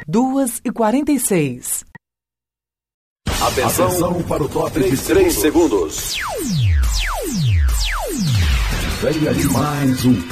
2h46. Atenção para o top de 3 segundos. Venha de mais um